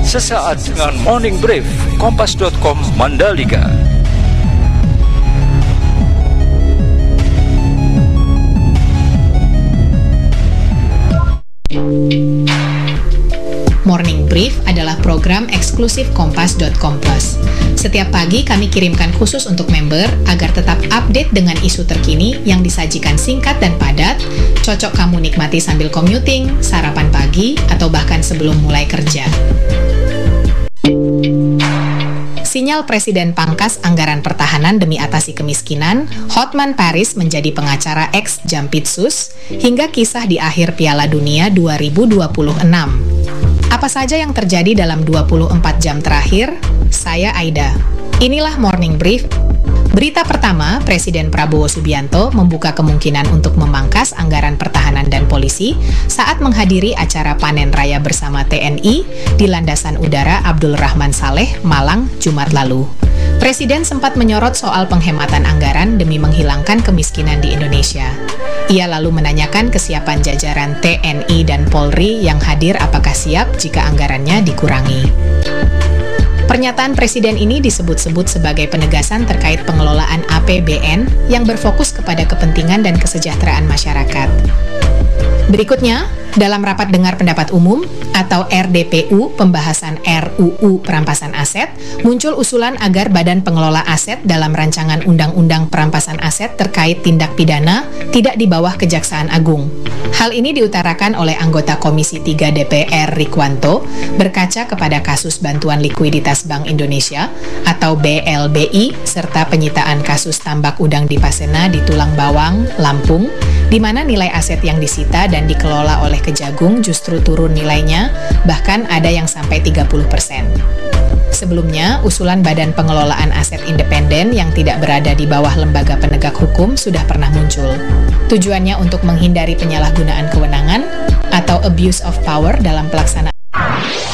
sesaat dengan Morning Brief Kompas.com Mandalika. Morning Brief adalah program eksklusif Kompas.com Plus. Setiap pagi kami kirimkan khusus untuk member agar tetap update dengan isu terkini yang disajikan singkat dan padat, cocok kamu nikmati sambil commuting, sarapan pagi, atau bahkan sebelum mulai kerja. Sinyal Presiden pangkas anggaran pertahanan demi atasi kemiskinan, Hotman Paris menjadi pengacara ex-Jampitsus, hingga kisah di akhir Piala Dunia 2026. Apa saja yang terjadi dalam 24 jam terakhir? Saya Aida. Inilah Morning Brief. Berita pertama, Presiden Prabowo Subianto membuka kemungkinan untuk memangkas anggaran pertahanan dan polisi saat menghadiri acara panen raya bersama TNI di Landasan Udara Abdul Rahman Saleh, Malang, Jumat lalu. Presiden sempat menyorot soal penghematan anggaran demi menghilangkan kemiskinan di Indonesia. Ia lalu menanyakan kesiapan jajaran TNI dan Polri yang hadir apakah siap jika anggarannya dikurangi. Pernyataan Presiden ini disebut-sebut sebagai penegasan terkait pengelolaan APBN yang berfokus kepada kepentingan dan kesejahteraan masyarakat. Berikutnya, dalam rapat dengar pendapat umum atau RDPU pembahasan RUU perampasan aset, muncul usulan agar Badan Pengelola Aset dalam rancangan Undang-Undang Perampasan Aset terkait tindak pidana tidak di bawah Kejaksaan Agung. Hal ini diutarakan oleh anggota Komisi 3 DPR Rikwanto berkaca kepada kasus bantuan likuiditas Bank Indonesia atau BLBI serta penyitaan kasus tambak udang di Pasena di Tulang Bawang, Lampung, di mana nilai aset yang disita dan dikelola oleh Kejagung justru turun nilainya, bahkan ada yang sampai 30%. Sebelumnya, usulan Badan Pengelolaan Aset Independen yang tidak berada di bawah lembaga penegak hukum sudah pernah muncul. Tujuannya untuk menghindari penyalahgunaan kewenangan atau abuse of power dalam pelaksanaan